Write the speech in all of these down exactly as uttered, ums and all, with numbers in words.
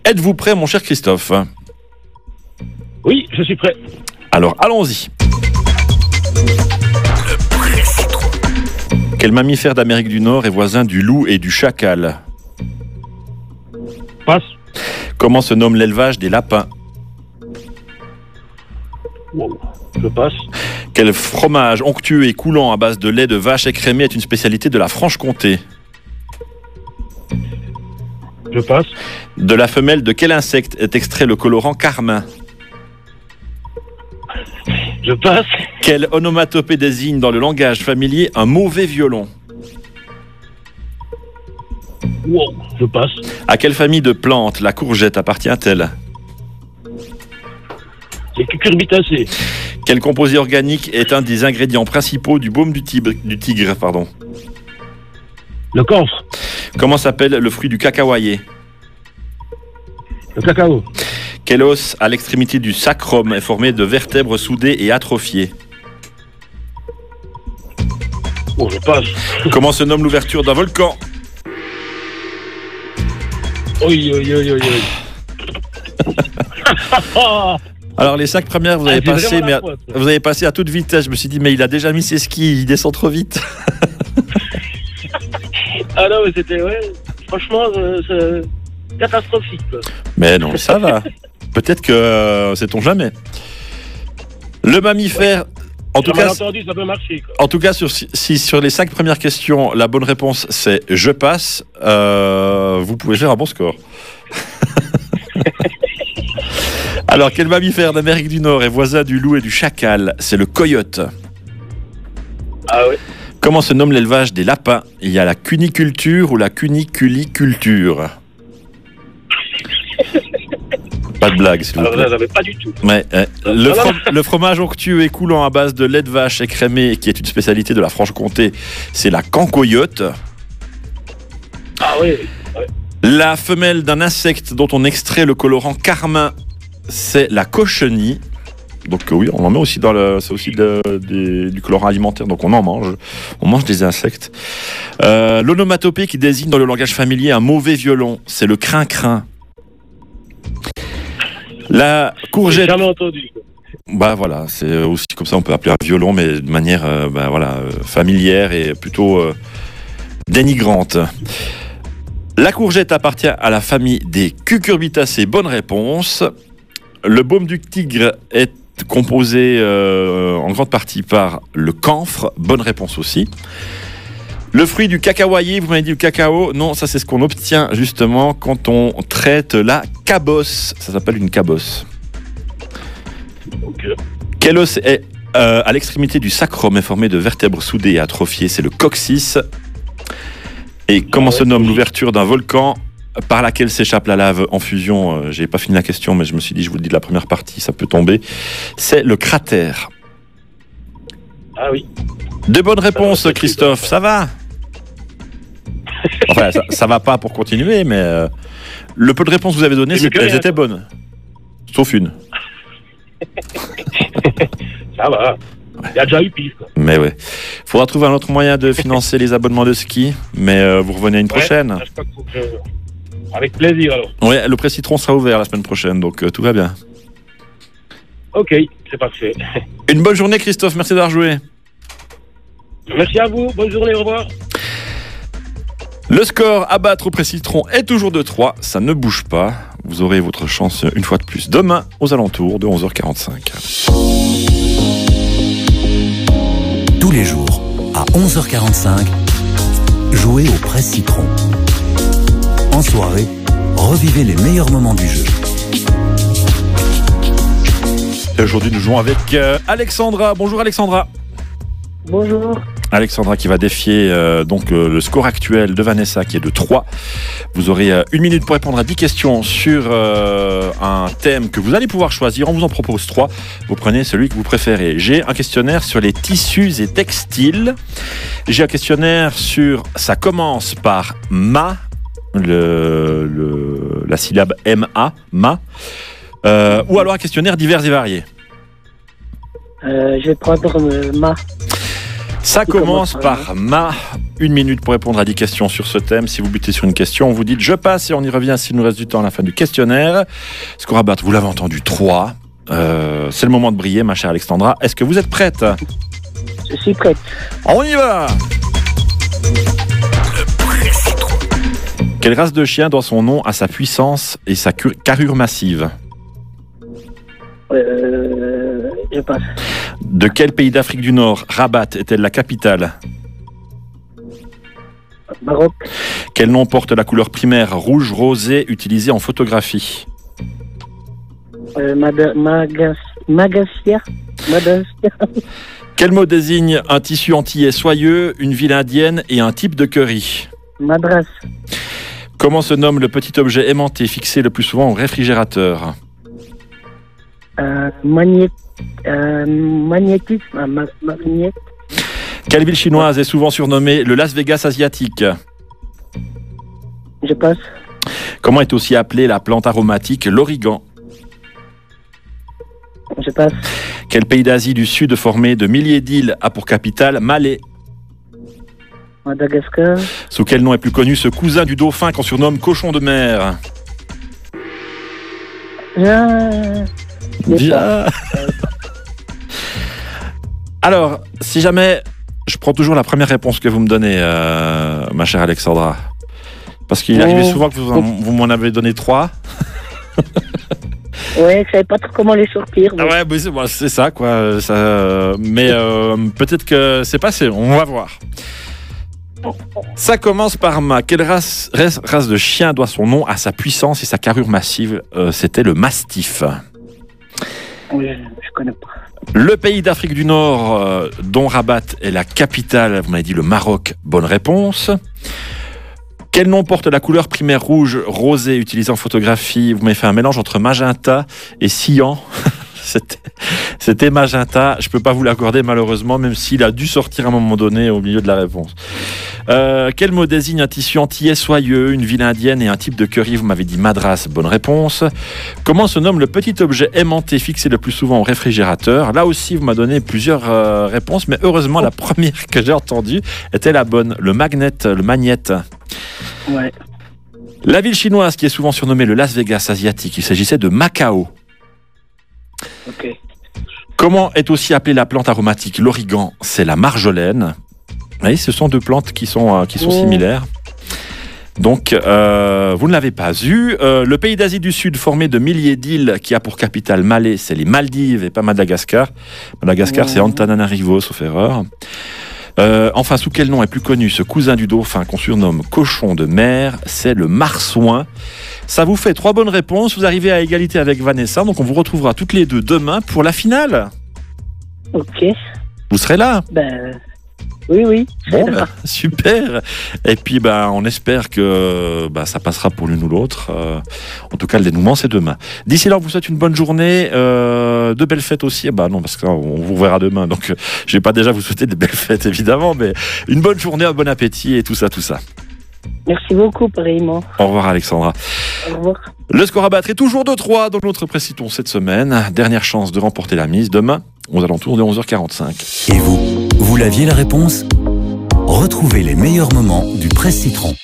Êtes-vous prêt, mon cher Christophe? Oui, je suis prêt. Alors, allons-y. Quel mammifère d'Amérique du Nord est voisin du loup et du chacal? Passe. Comment se nomme l'élevage des lapins? Wow. Je passe. Quel fromage onctueux et coulant à base de lait de vache écrémé est une spécialité de la Franche-Comté? Je passe. De la femelle de quel insecte est extrait le colorant carmin? Je passe. Quelle onomatopée désigne dans le langage familier un mauvais violon? Wow. Je passe. À quelle famille de plantes la courgette appartient-elle? Les cucurbitacées. Quel composé organique est un des ingrédients principaux du baume du tigre, du tigre pardon. Le camphre. Comment s'appelle le fruit du cacahuayé? Le cacao. Quel os à l'extrémité du sacrum est formé de vertèbres soudées et atrophiées? Oh, je passe. Comment se nomme l'ouverture d'un volcan? Oui, oui, oui, oui, oui. Alors les cinq premières vous avez Ah, passé, mais à, pointe, vous avez passé à toute vitesse. Je me suis dit mais il a déjà mis ses skis, il descend trop vite. Ah non, mais c'était, ouais, franchement, euh, c'est catastrophique. Quoi. Mais non, ça va. Peut-être que euh, sait-on jamais. Le mammifère. En tout, cas, entendu, ça peut marcher, quoi. en tout cas, sur, si sur les cinq premières questions, la bonne réponse c'est je passe, euh, vous pouvez faire un bon score. Alors, quel mammifère d'Amérique du Nord est voisin du loup et du chacal? C'est le coyote. Ah oui. Comment se nomme l'élevage des lapins? Il y a la cuniculture ou la cuniculiculture? Pas de blague, s'il vous Alors plaît. là, j'avais pas du tout. Ouais, euh, le, fro- le fromage onctueux et coulant à base de lait de vache écrémé, qui est une spécialité de la Franche-Comté, c'est la cancoyote. Ah oui. Ouais. La femelle d'un insecte dont on extrait le colorant carmin, c'est la cochenille. Donc euh, oui, on en met aussi dans le, c'est aussi de, de, du colorant alimentaire, donc on en mange. On mange des insectes. Euh, l'onomatopée qui désigne dans le langage familier un mauvais violon, c'est le crin-crin. La courgette. J'ai jamais entendu. Quoi. Bah voilà, c'est aussi comme ça on peut appeler un violon, mais de manière euh, bah, voilà, euh, familière et plutôt euh, dénigrante. La courgette appartient à la famille des cucurbitacées, bonne réponse. Le baume du tigre est composé euh, en grande partie par le camphre, bonne réponse aussi. Le fruit du cacahuayé, vous m'avez dit le cacao, non, ça c'est ce qu'on obtient justement quand on traite la cabosse, ça s'appelle une cabosse. Donc, Quel os est euh, à l'extrémité du sacrum est formé de vertèbres soudées et atrophiées? C'est le coccyx. Et comment Ah ouais, se nomme oui. l'ouverture d'un volcan par laquelle s'échappe la lave en fusion? euh, J'ai pas fini la question, mais je me suis dit, je vous le dis de la première partie, ça peut tomber. C'est le cratère. Ah oui. De bonnes réponses, c'est Christophe, ça va? Enfin, ça, ça va pas pour continuer, mais euh, le peu de réponses que vous avez données, C'est mieux que elles rien. étaient bonnes. Sauf une. Ça va. Il y a déjà eu pire. Quoi. Mais ouais. Faudra trouver un autre moyen de financer les abonnements de ski, mais euh, vous revenez une prochaine. Ouais, je crois qu'il faut que je- Avec plaisir alors. Ouais, le Pré Citron sera ouvert la semaine prochaine, donc euh, tout va bien. Ok, c'est parfait. Une bonne journée, Christophe, merci d'avoir joué. Merci à vous, bonne journée, au revoir. Le score à battre au Pré Citron est toujours de trois, ça ne bouge pas. Vous aurez votre chance une fois de plus demain aux alentours de onze heures quarante-cinq. Tous les jours, à onze heures quarante-cinq, jouez au Pré Citron. En soirée, revivez les meilleurs moments du jeu. Et aujourd'hui, nous jouons avec euh, Alexandra. Bonjour Alexandra. Bonjour. Alexandra qui va défier euh, donc euh, le score actuel de Vanessa qui est de trois. Vous aurez euh, une minute pour répondre à dix questions sur euh, un thème que vous allez pouvoir choisir. On vous en propose trois. Vous prenez celui que vous préférez. J'ai un questionnaire sur les tissus et textiles. J'ai un questionnaire sur ça commence par ma, le, le, la syllabe M A, ma. Euh, ou alors un questionnaire divers et variés. Euh, je vais prendre euh, ma. Ça commence commence par par ma. Une minute pour répondre à dix questions sur ce thème. Si vous butez sur une question, vous dites je passe et on y revient s'il nous reste du temps à la fin du questionnaire. Score à battre, vous l'avez entendu, trois. Euh, c'est le moment de briller, ma chère Alexandra. Est-ce que vous êtes prête ? Je suis prête. On y va ! Quelle race de chien doit son nom à sa puissance et sa cur- carrure massive ? Euh, je passe. De quel pays d'Afrique du Nord Rabat est-elle la capitale ? Maroc. Quel nom porte la couleur primaire rouge rosé utilisée en photographie ? Euh, Mada- Magas- Magassia. Magassia. Quel mot désigne un tissu antillais soyeux, une ville indienne et un type de curry ? Madras. Comment se nomme le petit objet aimanté fixé le plus souvent au réfrigérateur ? Euh, magnet, euh, magnétisme. Ah, ma- magnet. Quelle ville chinoise est souvent surnommée le Las Vegas asiatique ? Je passe. Comment est aussi appelée la plante aromatique l'origan ? Je passe. Quel pays d'Asie du Sud formé de milliers d'îles a pour capitale Malé ? Madagascar. Sous quel nom est plus connu ce cousin du dauphin qu'on surnomme cochon de mer ? Je... je Déjà. Alors, si jamais, je prends toujours la première réponse que vous me donnez, euh, ma chère Alexandra. Parce qu'il Oh. arrivait souvent que vous, en- vous m'en avez donné trois. Ouais, je savais pas trop comment les sortir. Ah mais- ouais, mais c'est, bon, c'est ça, quoi. Ça, euh, mais euh, peut-être que c'est passé, on va voir. Ça commence par ma. Quelle race, race, race de chien doit son nom à sa puissance et sa carrure massive ? Euh, C'était le mastif. Oui, je, je connais pas. Le pays d'Afrique du Nord, euh, dont Rabat est la capitale, vous m'avez dit le Maroc, bonne réponse. Quel nom porte la couleur primaire rouge rosé utilisée en photographie ? Vous m'avez fait un mélange entre magenta et cyan. C'était, c'était magenta. Je ne peux pas vous l'accorder malheureusement, même s'il a dû sortir à un moment donné au milieu de la réponse. Euh, quel mot désigne un tissu antillais soyeux, une ville indienne et un type de curry ? Vous m'avez dit madras, bonne réponse. Comment se nomme le petit objet aimanté fixé le plus souvent au réfrigérateur ? Là aussi, vous m'avez donné plusieurs euh, réponses, mais heureusement, la première que j'ai entendue était la bonne. Le magnet, le magnète. Ouais. La ville chinoise qui est souvent surnommée le Las Vegas asiatique, il s'agissait de Macao. Ok. Comment est aussi appelée la plante aromatique l'origan ? C'est la marjolaine. Vous voyez, ce sont deux plantes qui sont, euh, qui sont Oh. similaires. Donc, euh, vous ne l'avez pas eu. Euh, le pays d'Asie du Sud, formé de milliers d'îles, qui a pour capitale Malé, c'est les Maldives et pas Madagascar. Madagascar, Oh. c'est Antananarivo, sauf erreur. Euh, enfin, sous quel nom est plus connu ce cousin du dauphin qu'on surnomme cochon de mer ? C'est le marsouin. Ça vous fait trois bonnes réponses. Vous arrivez à égalité avec Vanessa. Donc, on vous retrouvera toutes les deux demain pour la finale. Ok. Vous serez là ? Ben. Oui, oui. Bon, bah, super. Et puis, bah, on espère que bah, ça passera pour l'une ou l'autre. Euh, en tout cas, le dénouement, c'est demain. D'ici là, on vous souhaite une bonne journée, euh, de belles fêtes aussi. Bah non, parce qu'on vous verra demain. Donc, euh, je vais pas déjà vous souhaiter de belles fêtes, évidemment, mais une bonne journée, un bon appétit et tout ça, tout ça. Merci beaucoup, pareillement. Au revoir, Alexandra. Au revoir. Le score à battre est toujours de trois dans notre préciton cette semaine. Dernière chance de remporter la mise demain, aux alentours de onze heures quarante-cinq. Et vous, vous l'aviez la réponse ? Retrouvez les meilleurs moments du Presse Citron.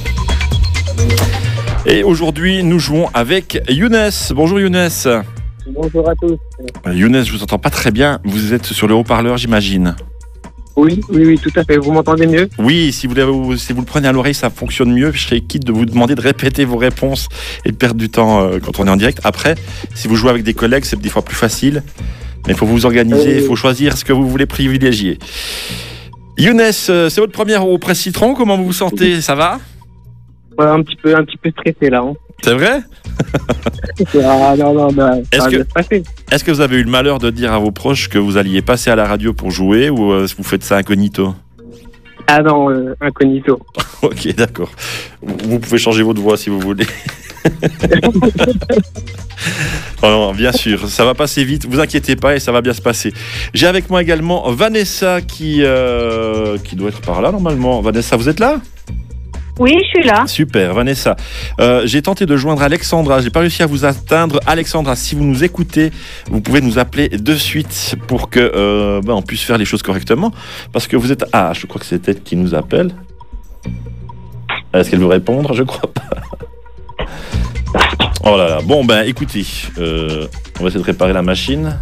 Et aujourd'hui, nous jouons avec Younes. Bonjour Younes. Bonjour à tous. Euh, Younes, je vous entends pas très bien. Vous êtes sur le haut-parleur, j'imagine. Oui, oui, oui, tout à fait. Vous m'entendez mieux? Oui, si vous, le- si vous le prenez à l'oreille, ça fonctionne mieux. Je serais quitte de vous demander de répéter vos réponses et de perdre du temps euh, quand on est en direct. Après, si vous jouez avec des collègues, c'est des fois plus facile. Mais il faut vous organiser, il faut choisir ce que vous voulez privilégier. Younes, euh, c'est votre première au Presse Citron. Comment vous vous sentez? Ça va? Ouais, un petit peu, un petit peu stressé là. Hein. C'est vrai? Ah non, non, bah, Est-ce ça va que- bien se passer. Est-ce que vous avez eu le malheur de dire à vos proches que vous alliez passer à la radio pour jouer ou euh, vous faites ça incognito? Ah non, euh, incognito. Ok, d'accord. Vous pouvez changer votre voix si vous voulez. Oh non, bien sûr, ça va passer vite, vous inquiétez pas et ça va bien se passer. J'ai avec moi également Vanessa qui, euh, qui doit être par là normalement. Vanessa, vous êtes là? Oui, je suis là. Super, Vanessa. Euh, j'ai tenté de joindre Alexandra, j'ai pas réussi à vous atteindre. Alexandra, si vous nous écoutez, vous pouvez nous appeler de suite pour que euh, ben, on puisse faire les choses correctement. Parce que vous êtes... Ah, je crois que c'est elle qui nous appelle. Est-ce qu'elle veut répondre? Je crois pas. Oh là là. Bon, ben écoutez, euh, on va essayer de réparer la machine.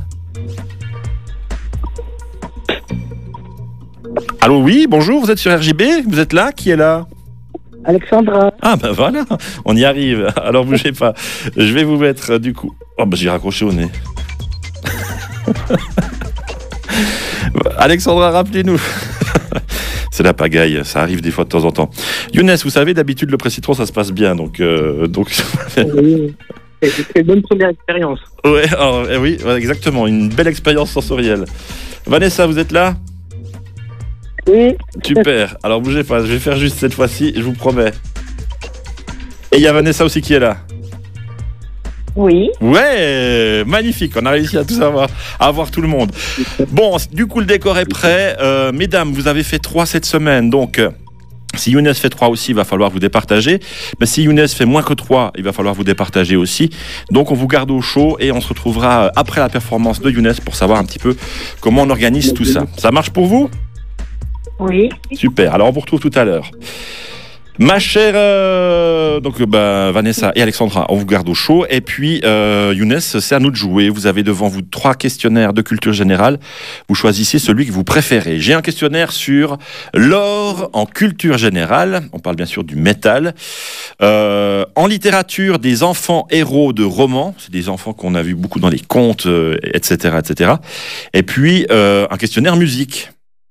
Allô, oui, bonjour, vous êtes sur R J B? Vous êtes là? Qui est là? Alexandra. Ah ben voilà, on y arrive. Alors bougez pas. Je vais vous mettre euh, du coup... Oh ben j'ai raccroché au nez. Alexandra, rappelez-nous. C'est la pagaille, ça arrive des fois de temps en temps. Younes, vous savez, d'habitude le pré-citron ça se passe bien, donc... Euh, donc... Oui. C'est une bonne première expérience. Ouais, alors, eh oui, ouais, exactement, une belle expérience sensorielle. Vanessa, vous êtes là? Oui. Super, alors bougez pas, je vais faire juste cette fois-ci, je vous promets. Et il y a Vanessa aussi qui est là. Oui. Ouais, magnifique, on a réussi à tout savoir, à avoir tout le monde. Bon, du coup le décor est prêt. Euh, mesdames, vous avez fait trois cette semaine, donc euh, si Younes fait trois aussi, il va falloir vous départager. Mais si Younes fait moins que trois, il va falloir vous départager aussi. Donc on vous garde au chaud et on se retrouvera après la performance de Younes pour savoir un petit peu comment on organise tout ça. Ça marche pour vous? Oui. Super, alors on vous retrouve tout à l'heure. Ma chère euh, donc, bah, Vanessa et Alexandra, on vous garde au chaud. Et puis, euh, Younes, c'est à nous de jouer. Vous avez devant vous trois questionnaires de culture générale. Vous choisissez celui que vous préférez. J'ai un questionnaire sur l'or en culture générale. On parle bien sûr du métal. Euh, en littérature, des enfants héros de romans. C'est des enfants qu'on a vu beaucoup dans les contes, euh, et cetera, et cetera. Et puis, euh, un questionnaire musique.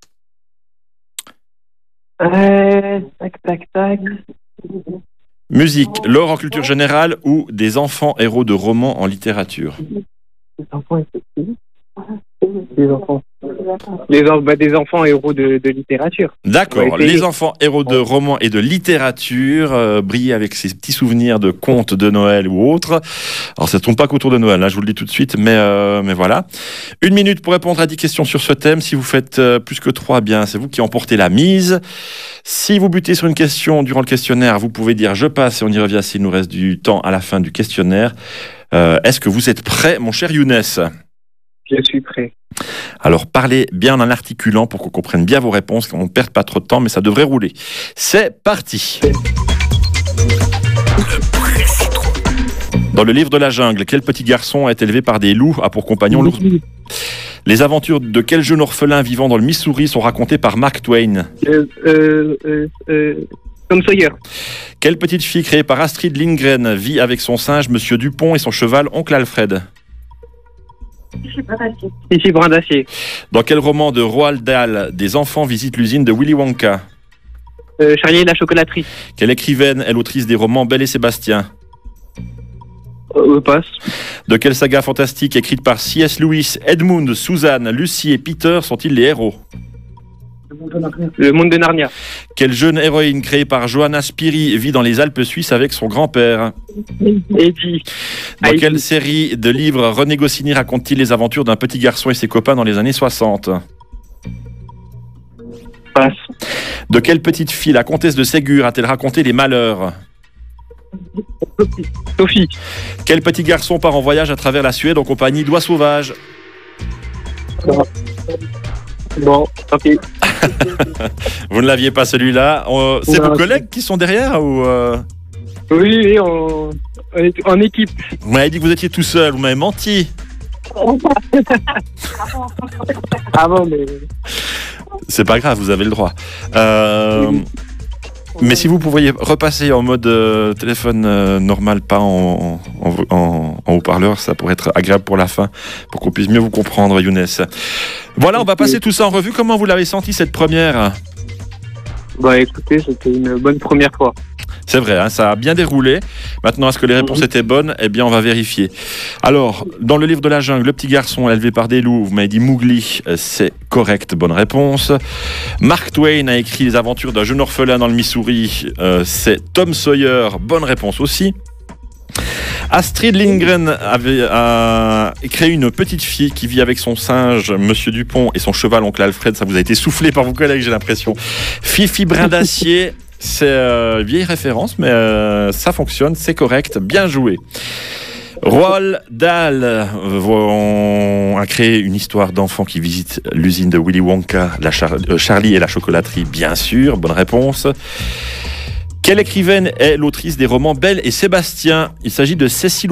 Euh, tac, tac, tac. Musique, l'or en culture générale ou des enfants héros de romans en littérature? Des enfants, effectivement. Des enfants. Les en- bah, des enfants héros de, de littérature. D'accord, On va essayer. les enfants héros de romans et de littérature euh, brillent avec ces petits souvenirs de contes de Noël ou autres. Alors ça ne tombe pas qu'autour de Noël, hein, je vous le dis tout de suite, mais, euh, mais voilà. Une minute pour répondre à dix questions sur ce thème. Si vous faites euh, plus que trois, bien c'est vous qui emportez la mise. Si vous butez sur une question durant le questionnaire, vous pouvez dire je passe et on y revient s'il nous reste du temps à la fin du questionnaire. Euh, est-ce que vous êtes prêt, mon cher Younes? Je suis prêt. Alors parlez bien en articulant pour qu'on comprenne bien vos réponses, qu'on ne perde pas trop de temps, mais ça devrait rouler. C'est parti. Dans le livre de la jungle, quel petit garçon est élevé par des loups a pour compagnon l'ours? Les aventures de quel jeune orphelin vivant dans le Missouri sont racontées par Mark Twain? Euh, euh, euh, euh, Tom Sawyer. Quelle petite fille créée par Astrid Lindgren vit avec son singe Monsieur Dupont et son cheval Oncle Alfred? Ici Brin d'Acier. Dans quel roman de Roald Dahl des enfants visitent l'usine de Willy Wonka? Euh, Charlie et la chocolaterie. Quelle écrivaine est l'autrice des romans Belle et Sébastien? Euh, passe. De quelle saga fantastique écrite par C S Lewis, Edmund, Suzanne, Lucie et Peter sont-ils les héros? Le monde de Narnia. Quelle jeune héroïne créée par Johanna Spiri vit dans les Alpes suisses avec son grand-père? Eddie. Dans Heidi. quelle série de livres René Goscinny raconte-t-il les aventures d'un petit garçon et ses copains dans les années soixante? Passe. De quelle petite fille la comtesse de Ségur a-t-elle raconté les malheurs? Sophie. Quel petit garçon part en voyage à travers la Suède en compagnie d'oies sauvages? Bon, tant pis. Vous ne l'aviez pas celui-là. Euh, c'est Non, vos c'est- collègues qui sont derrière ou euh... Oui, oui, on, on est en équipe. Vous m'avez dit que vous étiez tout seul, vous m'avez menti. Ah bon, mais... C'est pas grave, vous avez le droit. Euh, mais si vous pourriez repasser en mode euh, téléphone euh, normal, pas en, en, en- en haut-parleur, ça pourrait être agréable pour la fin, pour qu'on puisse mieux vous comprendre, Younes. Voilà, on va passer tout ça en revue. Comment vous l'avez senti cette première? Bah écoutez, c'était une bonne première fois. C'est vrai, hein, ça a bien déroulé. Maintenant, est-ce que les réponses étaient bonnes? Eh bien, on va vérifier. Alors, dans le livre de la jungle, le petit garçon élevé par des loups, vous m'avez dit Mowgli, euh, c'est correct, bonne réponse. Mark Twain a écrit les aventures d'un jeune orphelin dans le Missouri, euh, c'est Tom Sawyer, bonne réponse aussi. Astrid Lindgren avait a créé une petite fille qui vit avec son singe, Monsieur Dupont, et son cheval, Oncle Alfred. Ça vous a été soufflé par vos collègues, j'ai l'impression. Fifi Brin d'Acier, C'est euh, une vieille référence, mais euh, ça fonctionne, c'est correct, bien joué. Roald Dahl euh, a créé une histoire d'enfant qui visite l'usine de Willy Wonka, la Char- euh, Charlie et la chocolaterie, bien sûr, bonne réponse. Quelle écrivaine est l'autrice des romans Belle et Sébastien? Il s'agit de Cécile